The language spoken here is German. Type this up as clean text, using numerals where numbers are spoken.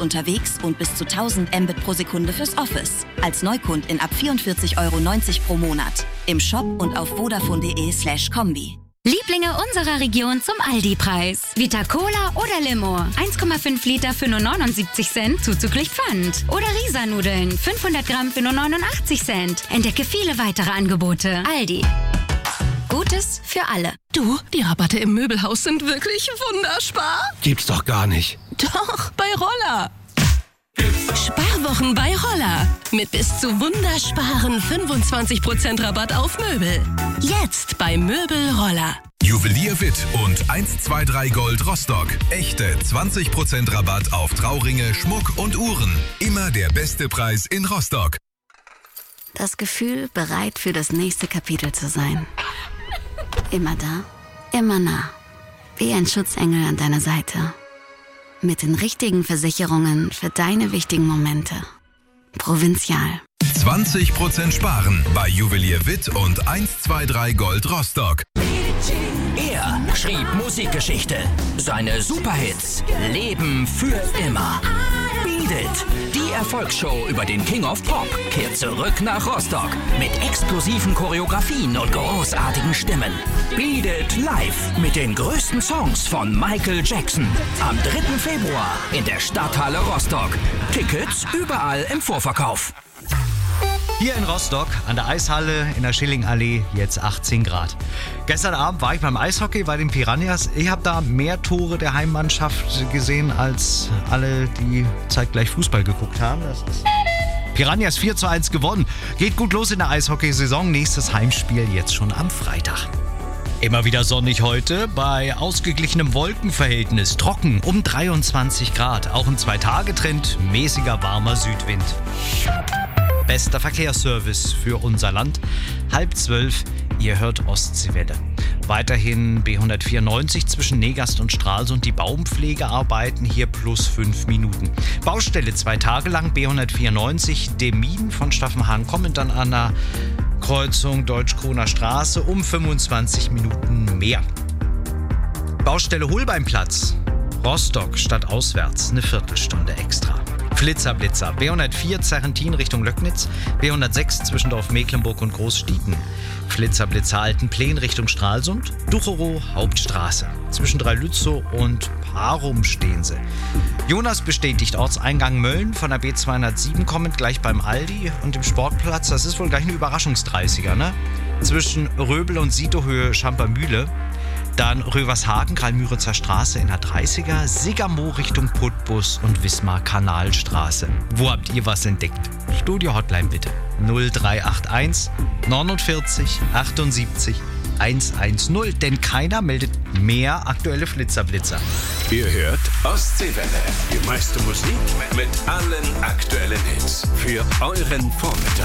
unterwegs und bis zu 1000 Mbit pro Sekunde fürs Office. Als Neukundin ab 44,90 € pro Monat. Im Shop und auf vodafone.de/kombi. Lieblinge unserer Region zum Aldi-Preis. Vita Cola oder Limo. 1,5 Liter für nur 79 Cent zuzüglich Pfand. Oder Risa-Nudeln. 500 Gramm für nur 89 Cent. Entdecke viele weitere Angebote. Aldi. Gutes für alle. Du, die Rabatte im Möbelhaus sind wirklich wunderbar. Gibt's doch gar nicht. Doch, bei Roller. Sparwochen bei Roller. Mit bis zu wundersparen 25% Rabatt auf Möbel. Jetzt bei Möbel Roller. Juwelier Witt und 123 Gold Rostock. Echte 20% Rabatt auf Trauringe, Schmuck und Uhren. Immer der beste Preis in Rostock. Das Gefühl, bereit für das nächste Kapitel zu sein. Immer da, immer nah. Wie ein Schutzengel an deiner Seite. Mit den richtigen Versicherungen für deine wichtigen Momente. Provinzial. 20% sparen bei Juwelier Witt und 123 Gold Rostock. Er schrieb Musikgeschichte. Seine Superhits leben für immer. Beat It, die Erfolgsshow über den King of Pop, kehrt zurück nach Rostock mit exklusiven Choreografien und großartigen Stimmen. Beat It live mit den größten Songs von Michael Jackson. Am 3. Februar in der Stadthalle Rostock. Tickets überall im Vorverkauf. Hier in Rostock, an der Eishalle in der Schillingallee, jetzt 18 Grad. Gestern Abend war ich beim Eishockey bei den Piranhas. Ich habe da mehr Tore der Heimmannschaft gesehen, als alle, die zeitgleich Fußball geguckt haben. Das ist Piranhas 4:1 gewonnen. Geht gut los in der Eishockeysaison. Nächstes Heimspiel jetzt schon am Freitag. Immer wieder sonnig heute, bei ausgeglichenem Wolkenverhältnis, trocken um 23 Grad. Auch im 2-Tage-Trend, mäßiger warmer Südwind. Bester Verkehrsservice für unser Land. 11:30, ihr hört Ostseewelle. Weiterhin B194 zwischen Negast und Stralsund. Die Baumpflegearbeiten hier plus 5 Minuten. Baustelle 2 Tage lang, B194 Demmin von Staffenhahn kommend dann an der Kreuzung Deutsch-Kroner Straße um 25 Minuten mehr. Baustelle Holbeinplatz, Rostock statt auswärts, eine Viertelstunde extra. Flitzer-Blitzer, B104 Zerrentin Richtung Löcknitz, B106 Zwischendorf Mecklenburg und Großstieten. Flitzer-Blitzer Altenplen Richtung Stralsund, Ducherow Hauptstraße. Zwischen Dreilützow und Parum stehen sie. Jonas bestätigt Ortseingang Mölln von der B207 kommend gleich beim Aldi und dem Sportplatz. Das ist wohl gleich eine Überraschungs-30er, ne? Zwischen Röbel und Sitohöhe Schampermühle. Dann Rövershagen, Karl-Müritzer Straße in der 30er, Sigamo Richtung Putbus und Wismar-Kanalstraße. Wo habt ihr was entdeckt? Studio-Hotline bitte. 0381 49 78 110, denn keiner meldet mehr aktuelle Flitzer-Blitzer. Ihr hört Ostseewelle. Die meiste Musik mit allen aktuellen Hits. Für euren Vormittag.